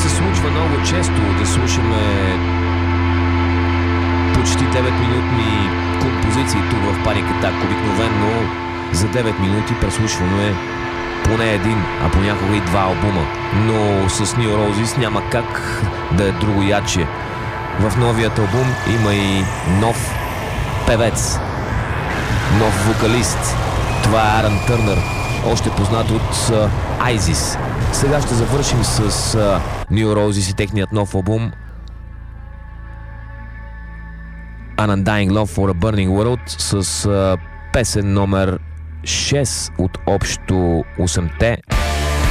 се случва много често да слушаме почти 9-минутни композиции тук в Panic Attack. Обикновено за 9 минути преслушваме поне един, а понякога и два албума. Но с New Roses няма как да е другояче. В новият албум има и нов певец, нов вокалист. Това е Арън Търнър, още познат от ISIS. Сега ще завършим с New Roses и техният нов албум An Undying Love for a Burning World с песен номер 6 от общо 8-те.